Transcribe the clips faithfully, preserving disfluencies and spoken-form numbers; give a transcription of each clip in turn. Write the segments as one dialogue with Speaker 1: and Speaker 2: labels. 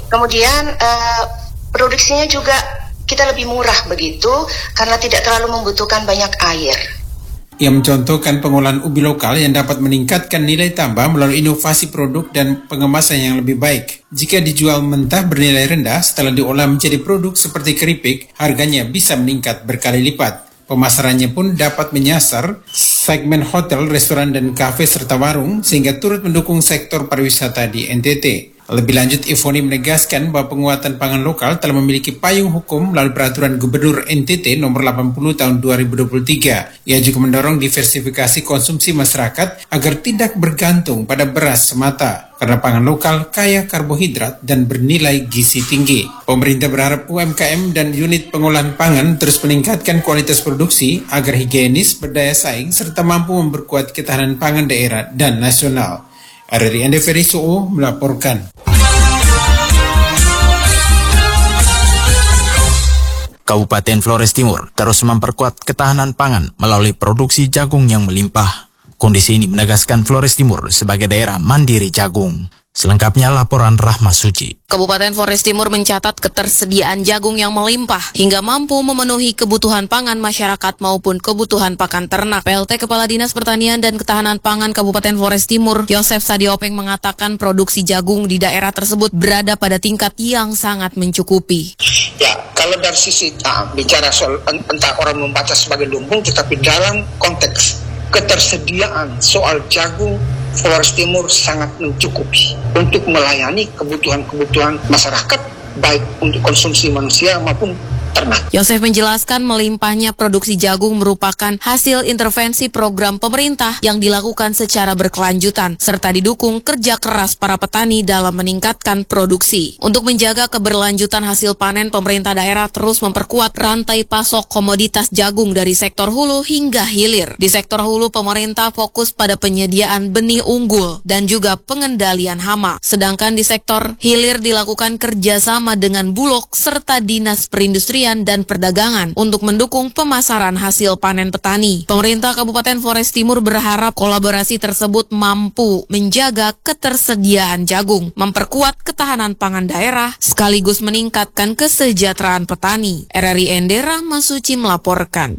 Speaker 1: Kemudian uh, produksinya juga kita lebih murah begitu karena tidak terlalu membutuhkan banyak air.
Speaker 2: Ia mencontohkan pengolahan ubi lokal yang dapat meningkatkan nilai tambah melalui inovasi produk dan pengemasan yang lebih baik. Jika dijual mentah bernilai rendah, setelah diolah menjadi produk seperti keripik, harganya bisa meningkat berkali lipat. Pemasarannya pun dapat menyasar segmen hotel, restoran, dan kafe serta warung sehingga turut mendukung sektor pariwisata di N T T. Lebih lanjut, Ifoni menegaskan bahwa penguatan pangan lokal telah memiliki payung hukum melalui peraturan Gubernur N T T nomor delapan puluh tahun dua ribu dua puluh tiga. Ia juga mendorong diversifikasi konsumsi masyarakat agar tidak bergantung pada beras semata, karena pangan lokal kaya karbohidrat dan bernilai gizi tinggi. Pemerintah berharap U M K M dan unit pengolahan pangan terus meningkatkan kualitas produksi agar higienis, berdaya saing, serta mampu memperkuat ketahanan pangan daerah dan nasional. R R I Ende Ferisuo melaporkan.
Speaker 3: Kabupaten Flores Timur terus memperkuat ketahanan pangan melalui produksi jagung yang melimpah. Kondisi ini menegaskan Flores Timur sebagai daerah mandiri jagung. Selengkapnya laporan Rahma Suci.
Speaker 4: Kabupaten Flores Timur mencatat ketersediaan jagung yang melimpah hingga mampu memenuhi kebutuhan pangan masyarakat maupun kebutuhan pakan ternak. P L T Kepala Dinas Pertanian dan Ketahanan Pangan Kabupaten Flores Timur, Yosef Sadiopeng, mengatakan produksi jagung di daerah tersebut berada pada tingkat yang sangat mencukupi.
Speaker 5: Ya, kalau dari sisi nah, bicara soal entah orang membaca sebagai lumbung, tetapi dalam konteks ketersediaan soal jagung, Flores Timur sangat mencukupi untuk melayani kebutuhan-kebutuhan masyarakat, baik untuk konsumsi manusia maupun ternak.
Speaker 4: Yosef menjelaskan melimpahnya produksi jagung merupakan hasil intervensi program pemerintah yang dilakukan secara berkelanjutan, serta didukung kerja keras para petani dalam meningkatkan produksi. Untuk menjaga keberlanjutan hasil panen, pemerintah daerah terus memperkuat rantai pasok komoditas jagung dari sektor hulu hingga hilir. Di sektor hulu, pemerintah fokus pada penyediaan benih unggul dan juga pengendalian hama. Sedangkan di sektor hilir dilakukan kerjasama dengan Bulog serta Dinas Perindustrian dan Perdagangan untuk mendukung pemasaran hasil panen petani. Pemerintah Kabupaten Flores Timur berharap kolaborasi tersebut mampu menjaga ketersediaan jagung, memperkuat ketahanan pangan daerah, sekaligus meningkatkan kesejahteraan petani. R R I Ende Rahma Suci melaporkan.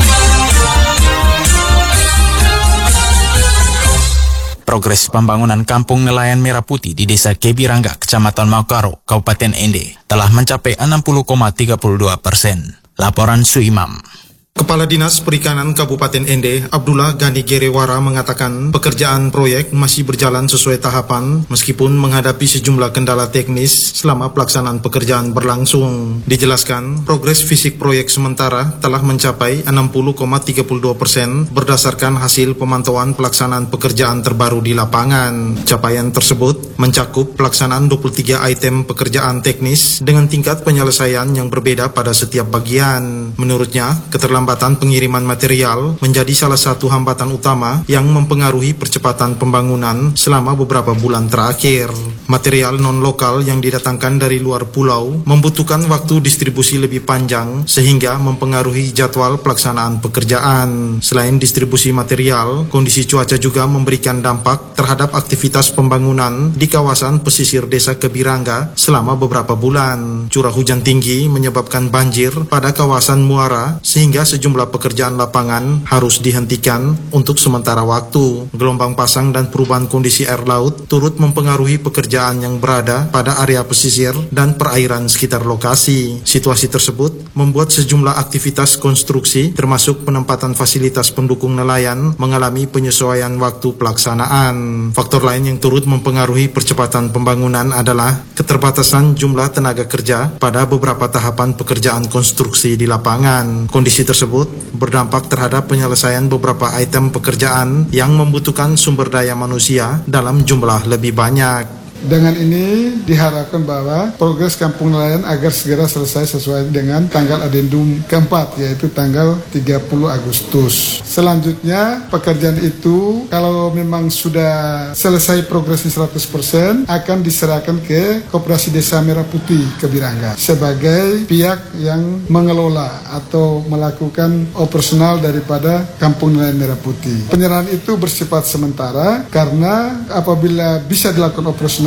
Speaker 3: Progres pembangunan Kampung Nelayan Merah Putih di Desa Kebirangga, Kecamatan Maukaro, Kabupaten Ende telah mencapai enam puluh koma tiga dua persen. Laporan Suimam.
Speaker 6: Kepala Dinas Perikanan Kabupaten Ende, Abdullah Gani Gerewara, mengatakan pekerjaan proyek masih berjalan sesuai tahapan meskipun menghadapi sejumlah kendala teknis selama pelaksanaan pekerjaan berlangsung. Dijelaskan, progres fisik proyek sementara telah mencapai enam puluh koma tiga dua persen berdasarkan hasil pemantauan pelaksanaan pekerjaan terbaru di lapangan. Capaian tersebut mencakup pelaksanaan dua puluh tiga item pekerjaan teknis dengan tingkat penyelesaian yang berbeda pada setiap bagian. Menurutnya, keterlambatan Hambatan pengiriman material menjadi salah satu hambatan utama yang mempengaruhi percepatan pembangunan selama beberapa bulan terakhir. Material non-lokal yang didatangkan dari luar pulau membutuhkan waktu distribusi lebih panjang sehingga mempengaruhi jadwal pelaksanaan pekerjaan. Selain distribusi material, kondisi cuaca juga memberikan dampak terhadap aktivitas pembangunan di kawasan pesisir Desa Kebirangga selama beberapa bulan. Curah hujan tinggi menyebabkan banjir pada kawasan muara sehingga sejumlah pekerjaan lapangan harus dihentikan untuk sementara waktu. Gelombang pasang dan perubahan kondisi air laut turut mempengaruhi pekerjaan yang berada pada area pesisir dan perairan sekitar lokasi. Situasi tersebut membuat sejumlah aktivitas konstruksi termasuk penempatan fasilitas pendukung nelayan mengalami penyesuaian waktu pelaksanaan. Faktor lain yang turut mempengaruhi percepatan pembangunan adalah keterbatasan jumlah tenaga kerja pada beberapa tahapan pekerjaan konstruksi di lapangan. Kondisi tersebut berdampak terhadap penyelesaian beberapa item pekerjaan yang membutuhkan sumber daya manusia dalam jumlah lebih banyak.
Speaker 7: Dengan ini diharapkan bahwa progres Kampung Nelayan agar segera selesai sesuai dengan tanggal adendum keempat, yaitu tanggal tiga puluh Agustus. Selanjutnya pekerjaan itu kalau memang sudah selesai progresnya seratus persen akan diserahkan ke Koperasi Desa Merah Putih Kebirangga sebagai pihak yang mengelola atau melakukan operasional daripada Kampung Nelayan Merah Putih. Penyerahan itu bersifat sementara karena apabila bisa dilakukan operasional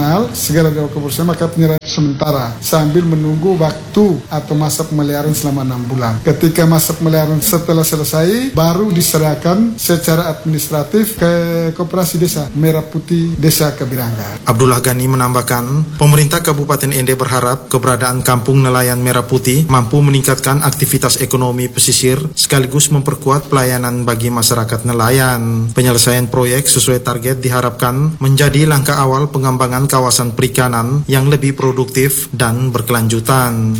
Speaker 7: operasional, segera dilakukan operasional, maka penyerahan sementara sambil menunggu waktu atau masa pemeliharaan selama enam bulan. Ketika masa pemeliharaan setelah selesai, baru diserahkan secara administratif ke Koperasi Desa Merah Putih Desa Kabirangga.
Speaker 6: Abdullah Gani menambahkan, pemerintah Kabupaten Ende berharap keberadaan Kampung Nelayan Merah Putih mampu meningkatkan aktivitas ekonomi pesisir sekaligus memperkuat pelayanan bagi masyarakat nelayan. Penyelesaian proyek sesuai target diharapkan menjadi langkah awal pengembangan kawasan perikanan yang lebih produktif dan berkelanjutan.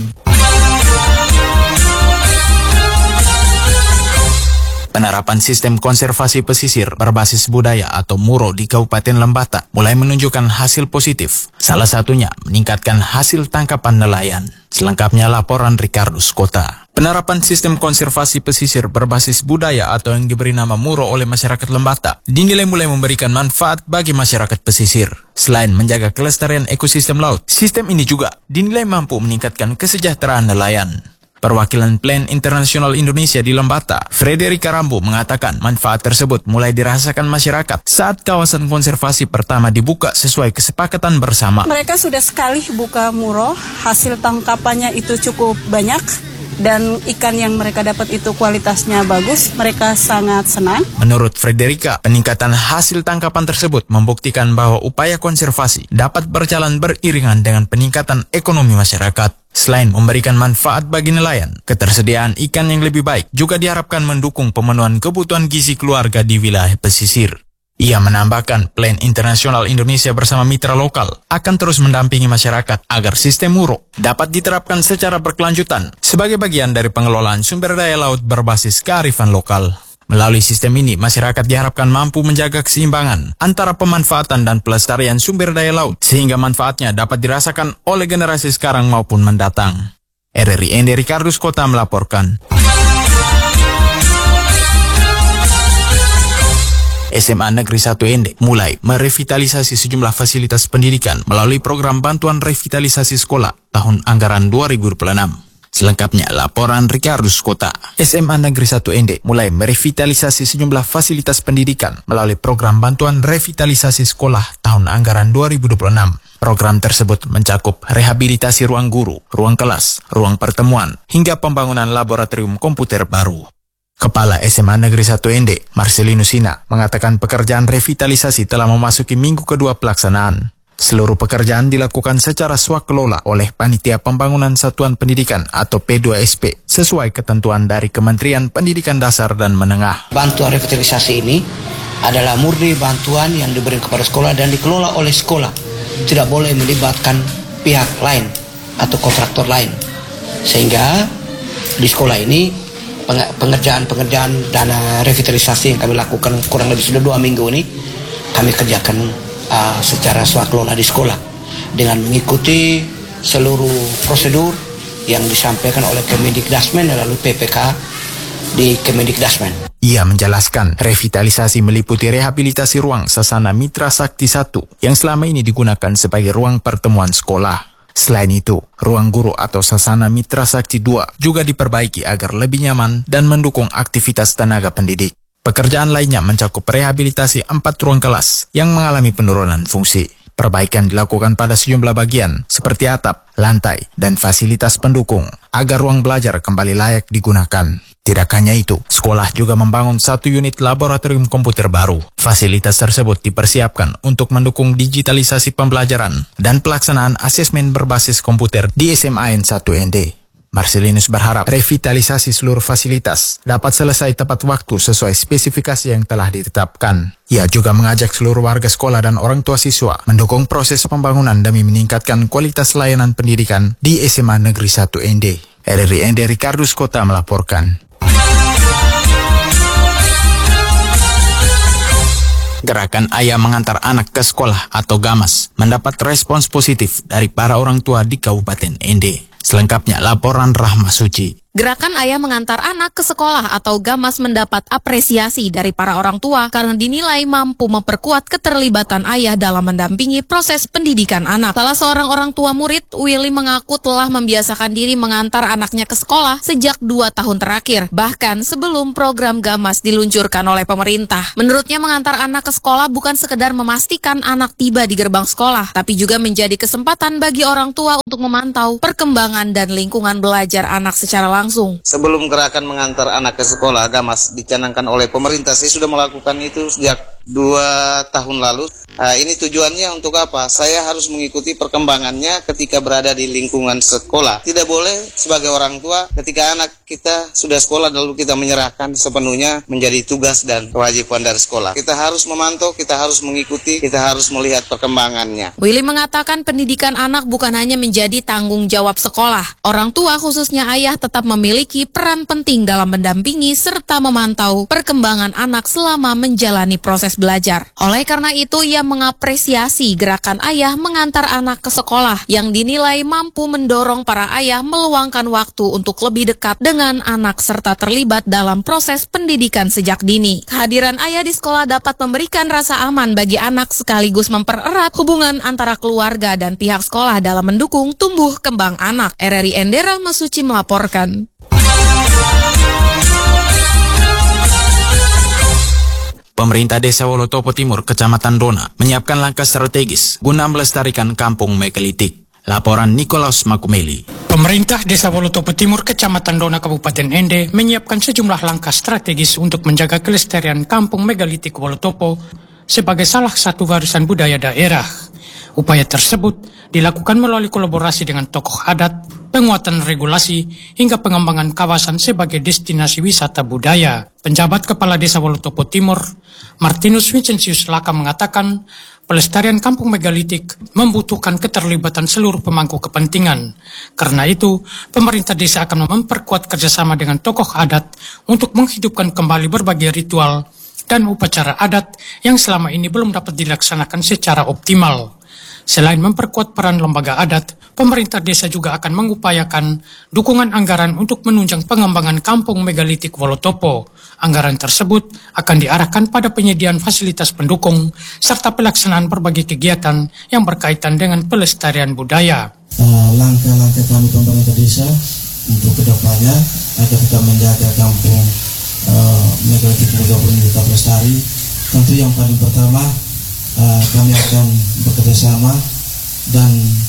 Speaker 3: Penerapan sistem konservasi pesisir berbasis budaya atau MURO di Kabupaten Lembata mulai menunjukkan hasil positif. Salah satunya meningkatkan hasil tangkapan nelayan. Selengkapnya laporan Ricardus Kota. Penerapan sistem konservasi pesisir berbasis budaya atau yang diberi nama MURO oleh masyarakat Lembata dinilai mulai memberikan manfaat bagi masyarakat pesisir. Selain menjaga kelestarian ekosistem laut, sistem ini juga dinilai mampu meningkatkan kesejahteraan nelayan. Perwakilan Plan Internasional Indonesia di Lembata, Frederica Rambo, mengatakan manfaat tersebut mulai dirasakan masyarakat saat kawasan konservasi pertama dibuka sesuai kesepakatan bersama.
Speaker 8: Mereka sudah sekali buka MURO, hasil tangkapannya itu cukup banyak, dan ikan yang mereka dapat itu kualitasnya bagus, mereka sangat senang.
Speaker 3: Menurut Frederica, peningkatan hasil tangkapan tersebut membuktikan bahwa upaya konservasi dapat berjalan beriringan dengan peningkatan ekonomi masyarakat. Selain memberikan manfaat bagi nelayan, ketersediaan ikan yang lebih baik juga diharapkan mendukung pemenuhan kebutuhan gizi keluarga di wilayah pesisir. Ia menambahkan Plan Internasional Indonesia bersama mitra lokal akan terus mendampingi masyarakat agar sistem MURO dapat diterapkan secara berkelanjutan sebagai bagian dari pengelolaan sumber daya laut berbasis kearifan lokal. Melalui sistem ini, masyarakat diharapkan mampu menjaga keseimbangan antara pemanfaatan dan pelestarian sumber daya laut sehingga manfaatnya dapat dirasakan oleh generasi sekarang maupun mendatang. R R I Ende Ricardus Kota melaporkan. S M A Negeri satu Ende mulai merevitalisasi sejumlah fasilitas pendidikan melalui program bantuan revitalisasi sekolah tahun anggaran dua ribu dua puluh enam. Selengkapnya laporan Ricardus Kota. S M A Negeri satu Ende mulai merevitalisasi sejumlah fasilitas pendidikan melalui program bantuan revitalisasi sekolah tahun anggaran dua ribu dua puluh enam. Program tersebut mencakup rehabilitasi ruang guru, ruang kelas, ruang pertemuan, hingga pembangunan laboratorium komputer baru. Kepala S M A Negeri satu Ende, Marcelino Sina, mengatakan pekerjaan revitalisasi telah memasuki minggu kedua pelaksanaan. Seluruh pekerjaan dilakukan secara swakelola oleh Panitia Pembangunan Satuan Pendidikan atau P dua S P sesuai ketentuan dari Kementerian Pendidikan Dasar dan Menengah.
Speaker 9: Bantuan revitalisasi ini adalah murni bantuan yang diberi kepada sekolah dan dikelola oleh sekolah. Tidak boleh melibatkan pihak lain atau kontraktor lain. Sehingga di sekolah ini pengerjaan-pengerjaan dana revitalisasi yang kami lakukan kurang lebih sudah dua minggu ini kami kerjakan Uh, secara swakelola di sekolah dengan mengikuti seluruh prosedur yang disampaikan oleh Kemendikdasmen melalui P P K di Kemendikdasmen.
Speaker 3: Ia menjelaskan revitalisasi meliputi rehabilitasi ruang Sasana Mitra Sakti satu yang selama ini digunakan sebagai ruang pertemuan sekolah. Selain itu, ruang guru atau Sasana Mitra Sakti dua juga diperbaiki agar lebih nyaman dan mendukung aktivitas tenaga pendidik. Pekerjaan lainnya mencakup rehabilitasi empat ruang kelas yang mengalami penurunan fungsi. Perbaikan dilakukan pada sejumlah bagian seperti atap, lantai, dan fasilitas pendukung agar ruang belajar kembali layak digunakan. Tidak hanya itu, sekolah juga membangun satu unit laboratorium komputer baru. Fasilitas tersebut dipersiapkan untuk mendukung digitalisasi pembelajaran dan pelaksanaan asesmen berbasis komputer di S M A N satu Ende. Marcelinus berharap revitalisasi seluruh fasilitas dapat selesai tepat waktu sesuai spesifikasi yang telah ditetapkan. Ia juga mengajak seluruh warga sekolah dan orang tua siswa mendukung proses pembangunan demi meningkatkan kualitas layanan pendidikan di S M A Negeri satu Ende. R R I Ende Ricardus Kota melaporkan. Gerakan Ayah Mengantar Anak ke Sekolah atau GAMAS mendapat respons positif dari para orang tua di Kabupaten Ende. Selengkapnya laporan Rahma Suci.
Speaker 4: Gerakan ayah mengantar anak ke sekolah atau Gamas mendapat apresiasi dari para orang tua karena dinilai mampu memperkuat keterlibatan ayah dalam mendampingi proses pendidikan anak. Salah seorang orang tua murid, Willy, mengaku telah membiasakan diri mengantar anaknya ke sekolah sejak dua tahun terakhir, bahkan sebelum program Gamas diluncurkan oleh pemerintah. Menurutnya mengantar anak ke sekolah bukan sekedar memastikan anak tiba di gerbang sekolah, tapi juga menjadi kesempatan bagi orang tua untuk memantau perkembangan dan lingkungan belajar anak secara langsung. Langsung.
Speaker 10: Sebelum gerakan mengantar anak ke sekolah Gamas dicanangkan oleh pemerintah, saya sudah melakukan itu sejak dua tahun lalu. Nah, ini tujuannya untuk apa? Saya harus mengikuti perkembangannya ketika berada di lingkungan sekolah. Tidak boleh sebagai orang tua ketika anak kita sudah sekolah lalu kita menyerahkan sepenuhnya menjadi tugas dan kewajiban dari sekolah. Kita harus memantau, kita harus mengikuti, kita harus melihat perkembangannya.
Speaker 4: Willy mengatakan pendidikan anak bukan hanya menjadi tanggung jawab sekolah. Orang tua khususnya ayah tetap memiliki peran penting dalam mendampingi serta memantau perkembangan anak selama menjalani proses belajar. Oleh karena itu, ia mengapresiasi gerakan ayah mengantar anak ke sekolah yang dinilai mampu mendorong para ayah meluangkan waktu untuk lebih dekat dengan anak serta terlibat dalam proses pendidikan sejak dini. Kehadiran ayah di sekolah dapat memberikan rasa aman bagi anak sekaligus mempererat hubungan antara keluarga dan pihak sekolah dalam mendukung tumbuh kembang anak. R R I Endera Masuci melaporkan.
Speaker 3: Pemerintah Desa Wolotopo Timur, Kecamatan Dona, menyiapkan langkah strategis guna melestarikan kampung megalitik. Laporan Nikolaus Makumeli.
Speaker 11: Pemerintah Desa Wolotopo Timur, Kecamatan Dona, Kabupaten Ende, menyiapkan sejumlah langkah strategis untuk menjaga kelestarian kampung megalitik Wolotopo sebagai salah satu warisan budaya daerah. Upaya tersebut dilakukan melalui kolaborasi dengan tokoh adat, penguatan regulasi, hingga pengembangan kawasan sebagai destinasi wisata budaya. Penjabat Kepala Desa Wolotopo Timur, Martinus Vincentius Laka, mengatakan pelestarian kampung megalitik membutuhkan keterlibatan seluruh pemangku kepentingan. Karena itu, pemerintah desa akan memperkuat kerjasama dengan tokoh adat untuk menghidupkan kembali berbagai ritual dan upacara adat yang selama ini belum dapat dilaksanakan secara optimal. Selain memperkuat peran lembaga adat, pemerintah desa juga akan mengupayakan dukungan anggaran untuk menunjang pengembangan kampung megalitik Wolotopo. Anggaran tersebut akan diarahkan pada penyediaan fasilitas pendukung serta pelaksanaan berbagai kegiatan yang berkaitan dengan pelestarian budaya.
Speaker 12: Uh, langkah-langkah kami pemerintah desa untuk kedepannya agar kita menjaga kampung uh, megalitik Wolotopo ini tetap lestari. Tentu yang paling pertama, Uh, kami akan bekerjasama dan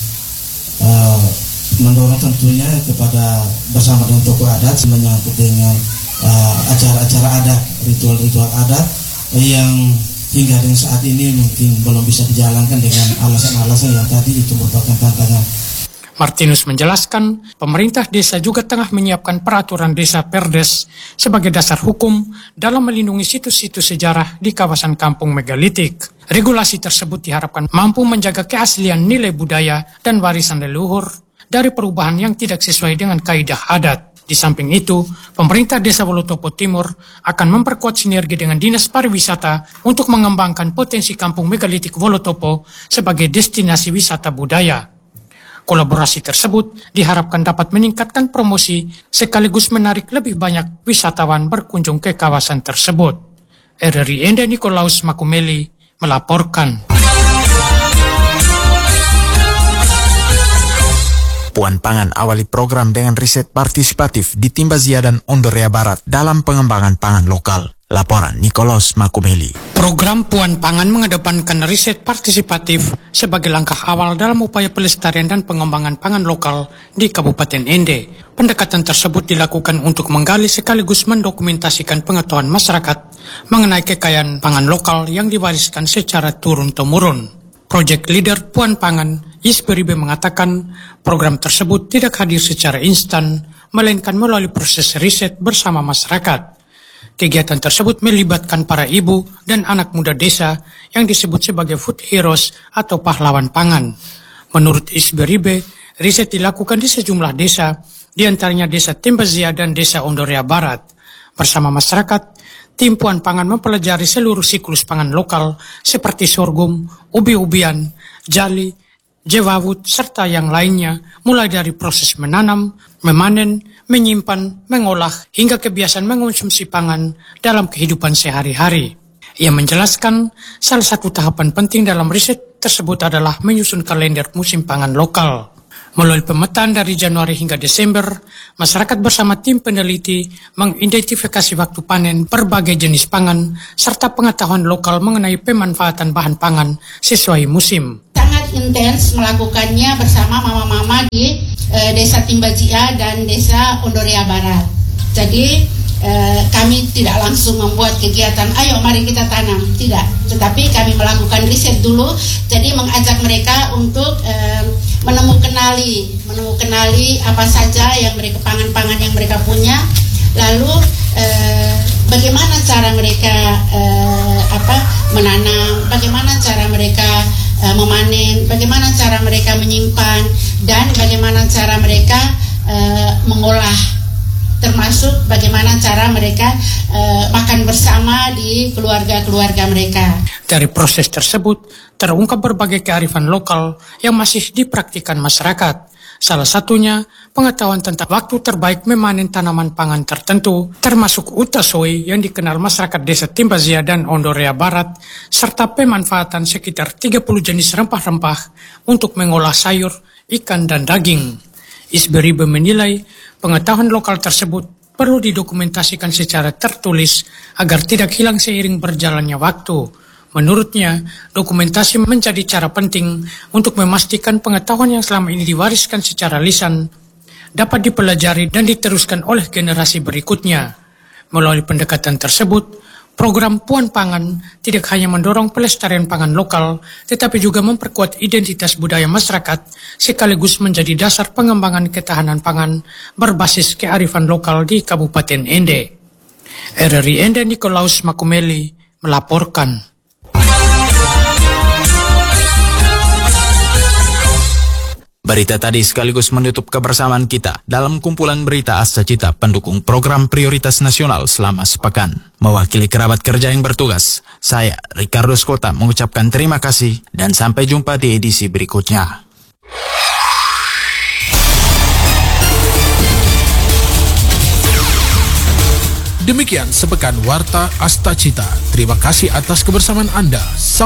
Speaker 12: uh, mendorong tentunya kepada bersama dengan tokoh adat menyangkut dengan uh, acara-acara adat, ritual-ritual adat yang hingga dengan saat ini mungkin belum bisa dijalankan dengan alasan-alasan yang tadi itu merupakan tantangan.
Speaker 11: Martinus menjelaskan, pemerintah desa juga tengah menyiapkan peraturan desa Perdes sebagai dasar hukum dalam melindungi situs-situs sejarah di kawasan kampung megalitik. Regulasi tersebut diharapkan mampu menjaga keaslian nilai budaya dan warisan leluhur dari perubahan yang tidak sesuai dengan kaidah adat. Di samping itu, pemerintah Desa Wolotopo Timur akan memperkuat sinergi dengan Dinas Pariwisata untuk mengembangkan potensi kampung megalitik Wolotopo sebagai destinasi wisata budaya. Kolaborasi tersebut diharapkan dapat meningkatkan promosi sekaligus menarik lebih banyak wisatawan berkunjung ke kawasan tersebut. R R I Ende Nikolaus Makumeli melaporkan.
Speaker 3: Puan Pangan awali program dengan riset partisipatif di Timbazia dan Ondorea Barat dalam pengembangan pangan lokal. Laporan Nikolaus Makumeli.
Speaker 11: Program Puan Pangan mengedepankan riset partisipatif sebagai langkah awal dalam upaya pelestarian dan pengembangan pangan lokal di Kabupaten Ende. Pendekatan tersebut dilakukan untuk menggali sekaligus mendokumentasikan pengetahuan masyarakat mengenai kekayaan pangan lokal yang diwariskan secara turun-temurun. Project Leader Puan Pangan, Isberibe, mengatakan program tersebut tidak hadir secara instan, melainkan melalui proses riset bersama masyarakat. Kegiatan tersebut melibatkan para ibu dan anak muda desa yang disebut sebagai food heroes atau pahlawan pangan. Menurut Isberibe, riset dilakukan di sejumlah desa, di antaranya Desa Timbazia dan Desa Ondorea Barat. Bersama masyarakat, tim Puan Pangan mempelajari seluruh siklus pangan lokal seperti sorghum, ubi-ubian, jali, jewawut, serta yang lainnya, mulai dari proses menanam, memanen, menyimpan, mengolah, hingga kebiasaan mengonsumsi pangan dalam kehidupan sehari-hari. Ia menjelaskan salah satu tahapan penting dalam riset tersebut adalah menyusun kalender musim pangan lokal. Melalui pemetaan dari Januari hingga Desember, masyarakat bersama tim peneliti mengidentifikasi waktu panen berbagai jenis pangan, serta pengetahuan lokal mengenai pemanfaatan bahan pangan sesuai musim.
Speaker 13: Sangat intens melakukannya bersama mama-mama di e, Desa Timbajia dan Desa Ondorea Barat. Jadi e, kami tidak langsung membuat kegiatan, ayo mari kita tanam, tidak. Tetapi kami melakukan riset dulu, jadi mengajak mereka untuk e, menemukenali, menemukenali apa saja yang mereka pangan-pangan yang mereka punya, lalu e, bagaimana cara mereka e, apa menanam, bagaimana cara mereka memanen, bagaimana cara mereka menyimpan, dan bagaimana cara mereka uh, mengolah, termasuk bagaimana cara mereka uh, makan bersama di keluarga-keluarga mereka.
Speaker 11: Dari proses tersebut, terungkap berbagai kearifan lokal yang masih dipraktikkan masyarakat. Salah satunya, pengetahuan tentang waktu terbaik memanen tanaman pangan tertentu, termasuk utasoi yang dikenal masyarakat Desa Timbajia dan Ondorea Barat, serta pemanfaatan sekitar tiga puluh jenis rempah-rempah untuk mengolah sayur, ikan, dan daging. Isberibe menilai, pengetahuan lokal tersebut perlu didokumentasikan secara tertulis agar tidak hilang seiring berjalannya waktu. Menurutnya, dokumentasi menjadi cara penting untuk memastikan pengetahuan yang selama ini diwariskan secara lisan dapat dipelajari dan diteruskan oleh generasi berikutnya. Melalui pendekatan tersebut, program Puan Pangan tidak hanya mendorong pelestarian pangan lokal, tetapi juga memperkuat identitas budaya masyarakat sekaligus menjadi dasar pengembangan ketahanan pangan berbasis kearifan lokal di Kabupaten Ende. R R I Ende Nikolaus Makumeli melaporkan.
Speaker 3: Berita tadi sekaligus menutup kebersamaan kita dalam kumpulan berita Asta Cita pendukung program prioritas nasional selama sepekan. Mewakili kerabat kerja yang bertugas, saya Ricardo Skota mengucapkan terima kasih dan sampai jumpa di edisi berikutnya.
Speaker 14: Demikian sepekan Warta Asta Cita. Terima kasih atas kebersamaan Anda.